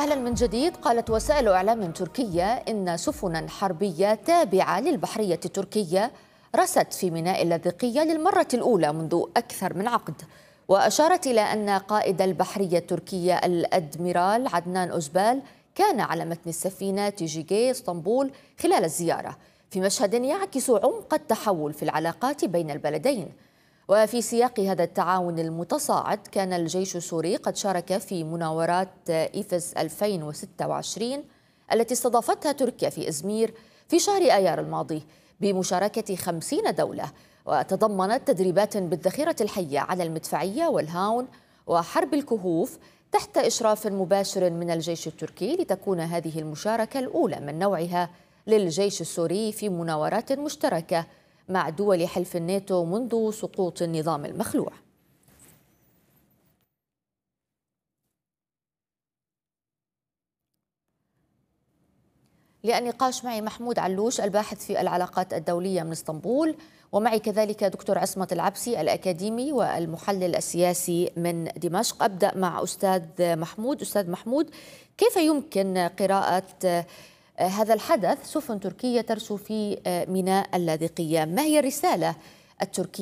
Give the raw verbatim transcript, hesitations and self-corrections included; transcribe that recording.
أهلا من جديد. قالت وسائل إعلام تركية إن سفنا حربية تابعة للبحرية التركية رست في ميناء اللاذقية للمرة الأولى منذ أكثر من عقد، وأشارت إلى أن قائد البحرية التركية الأدميرال عدنان أوزبال كان على متن السفينة تيجيجي اسطنبول خلال الزيارة، في مشهد يعكس عمق التحول في العلاقات بين البلدين. وفي سياق هذا التعاون المتصاعد، كان الجيش السوري قد شارك في مناورات إيفز ألفين وستة وعشرين التي استضافتها تركيا في إزمير في شهر آيار الماضي بمشاركة خمسين دولة، وتضمنت تدريبات بالذخيرة الحية على المدفعية والهاون وحرب الكهوف تحت إشراف مباشر من الجيش التركي، لتكون هذه المشاركة الأولى من نوعها للجيش السوري في مناورات مشتركة مع دول حلف الناتو منذ سقوط النظام المخلوع. للنقاش معي محمود علوش الباحث في العلاقات الدولية من اسطنبول، ومعي كذلك دكتور عصمت العبسي الأكاديمي والمحلل السياسي من دمشق. أبدأ مع أستاذ محمود. أستاذ محمود، كيف يمكن قراءة هذا الحدث؟ سفن تركية ترسو في ميناء اللاذقية، ما هي الرسالة التركية